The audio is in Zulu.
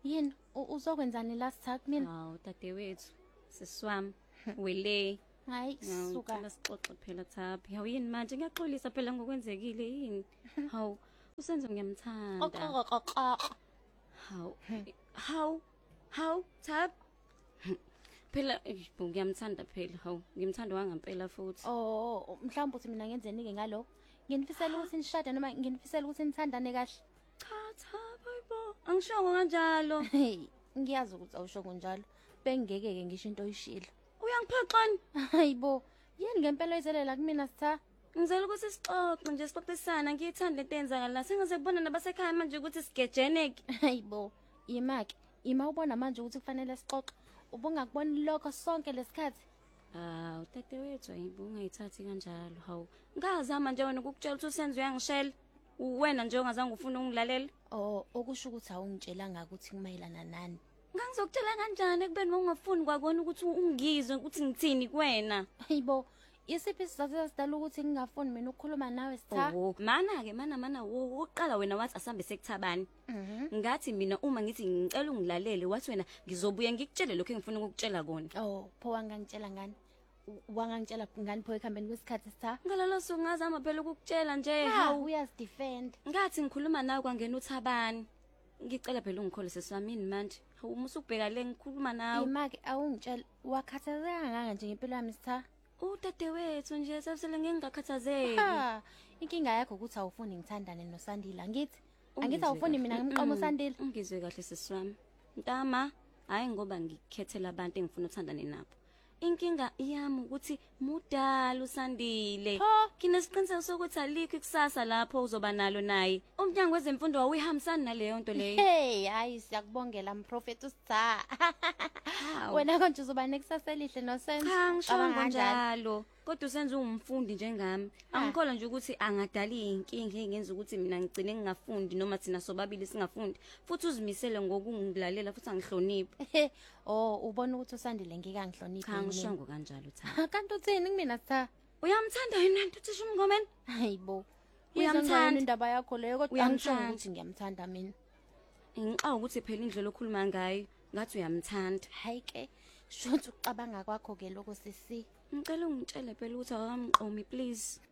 Yini uzokwenzani la Sitha kumina? Hawu dadewethu, siswami, wele. Hayi suka. Ngicela sixoxe phela Thabi. Hawu yini manje ngiyaxolisa phela ngokwenzekile yini? Hawu, usenzo ngiyamthanda. Hawu, Thabi. Phela ngiyamthanda phela, hawu, ngimthanda wangampela futhi. Oh, mhlawumbe uthi mina ngenzeni ke ngalo. Nginifisela ukuthi nishade noma nginifisela ukuthi nithandane kahle. Cha, hayibo, angishongo kanjalo. Hey, ngiyazi ukuthi awusho kunjalo. Bengeke ke ngisho into oyishilo. Uyangiphoxani? Hayibo, yini ngempela oyizelela kumina Sitha? Ngizela ukuthi sixoxe nje sixoxisana ngiyithanda lento eyenzakala la. Sengaze kubona nabasekhaya manje ukuthi sigejeneke. Hayibo, imake, ima ubona manje ukuthi kufanele sixoxe. Ubungakuboni lokho sonke lesikhathi. Hawu, dadewethu ayibo ungayithathi kanjalo. Hawu, ngazama nje wena ukukutshela ukuthi usenzo uyangishela. Wena nje ongazange ufune ungilalela. Oh, okusho ukuthi awungitshelanga ukuthi kumayelana nani. Ngangizokutshela kanjani ekubeni ungafuni kwakona ukuthi ungizwe ukuthi ngithini kuwena. Hayibo, isiphi isizathu esidala ukuthi ngingafuni mina ukukhuluma nawe Sitha? Oh, mana wokuqala wena wathi asambe sekuthabani. Ngathi mina uma ngithi ngicela ungilalele wathi wena ngizobuya ngikutshele lokho engifuna ukukutshela kona. Oh, pho wangangitshela ngani? Wangangitshela ngani pho ekhambeni kwesikhathi Sitha? Ngalalo suku ngazama phela ukukutshela nje. Hawu uyazidefend. Ngathi ngikhuluma nawe kwangena uThabani. Ngicela phela ungikhole sesamini manje. Hawu musubheka le ngikhuluma nawe. Imake awungitshela wakhathazeka kangaka nje ngempilo yami Sitha? Udadewethu nje sesele ngingakhathazeki. Ha, inkinga yakho ukuthi awufuni ngithandane noSandile angithi? Angithi awufuni mina ngimqoma uSandile? Ungizwe kahle siswami. Ntama, hayi ngoba ngikhethela abantu engifuna uthandane nabo. Inkinga yami ukuthi mudala uSandile. Kinesiqiniseko sokuthi alikho ikusasa lapho uzoba nalo naye. Umnyango wezemfundo awuyihambisani naleyo nto leyo. Hey, hayi siyakubongela mprofeti uSitha. Wena konje uzoba nekusasa elihle nosenzo. Cha ngisho njalo. Kodwa usenze ungumfundi njengami. Angikholwa nje ukuthi angadala inkinga engenza ukuthi mina ngicine ngingafundi noma thina sobabili singafundi. Futhi uzimisele ngokungilalela futhi angihloniphe. Oh, ubona ukuthi uSandile ngeke angihloniphe. Cha ngishongo kanjalo Thabi. Kanti uthini kumina Sitha? Uyamthanda yena nto uthisha umngomeni? Hayibo. Uyamthanda indaba yakho leyo kodwa angisho ukuthi ngiyamthanda mina. Ngixawa ukuthi phela indlela okhuluma ngayo ngathi uyamthanda. Hayi ke, shothi ucabanga kwakho ke lokho sisi. Ngicela ungitshele phela ukuthi awamqomi please.